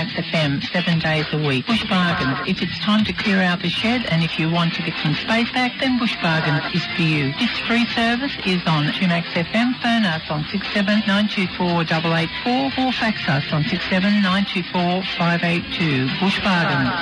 Max FM 7 days a week. Bush Bargains. If it's time to clear out the shed and if you want to get some space back, then Bush Bargains is for you. This free service is on Max FM. Phone us on 67924884 or fax us on 67924 Bush Bargains.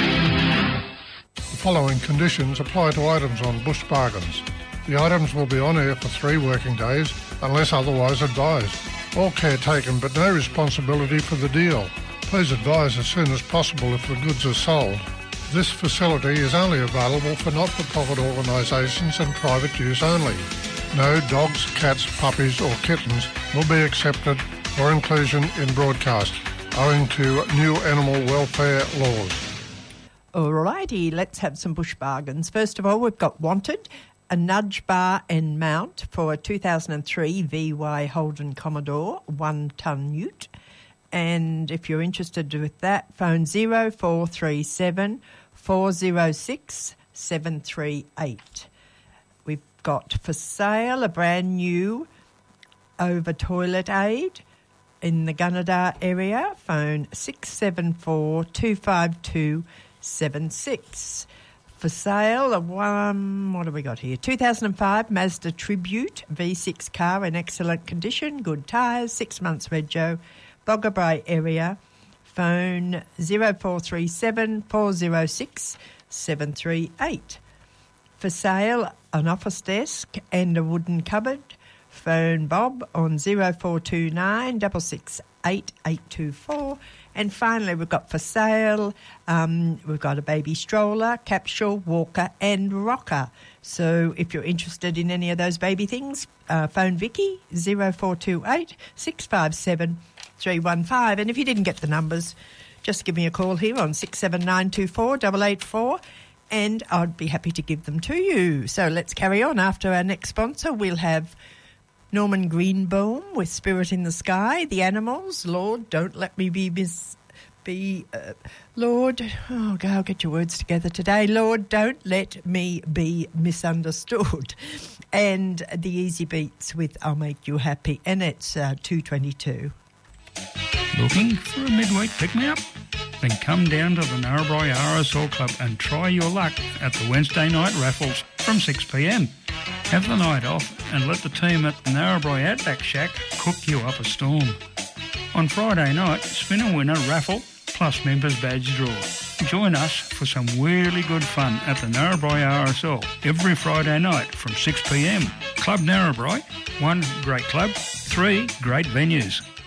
The following conditions apply to items on Bush Bargains. The items will be on air for 3 working days unless otherwise advised. All care taken but no responsibility for the deal. Please advise as soon as possible if the goods are sold. This facility is only available for not-for-profit organisations and private use only. No dogs, cats, puppies or kittens will be accepted for inclusion in broadcast, owing to new animal welfare laws. Alrighty, let's have some Bush Bargains. First of all, we've got Wanted, a nudge bar and mount for a 2003 VY Holden Commodore 1-ton ute. And if you're interested with that, phone 0437 406 738. We've got for sale a brand new over toilet aid in the Gunnedah area. Phone 674 252 76. For sale, what have we got here? 2005 Mazda Tribute V6 car in excellent condition, good tyres, 6 months rego, Bogger Brae area. Phone 0437 406 738. For sale, an office desk and a wooden cupboard. Phone Bob on 0429 668 824. And finally, we've got for sale, we've got a baby stroller, capsule, walker and rocker. So if you're interested in any of those baby things, phone Vicky, 0428 657 315. And if you didn't get the numbers, just give me a call here on 67924 884 and I'd be happy to give them to you. So let's carry on. After our next sponsor, we'll have Norman Greenbaum with Spirit in the Sky, The Animals, Lord, Don't Let Me Lord, oh, go get your words together today. Lord, Don't Let Me Be Misunderstood. And The Easy Beats with I'll Make You Happy, and it's 2:22. Looking for a midweek pick-me-up? Then come down to the Narrabri RSL Club and try your luck at the Wednesday night raffles from 6 p.m. Have the night off and let the team at the Narrabri Outback Shack cook you up a storm. On Friday night, spin a winner raffle plus members badge draw. Join us for some really good fun at the Narrabri RSL every Friday night from 6 p.m. Club Narrabri, 1 great club, 3 great venues.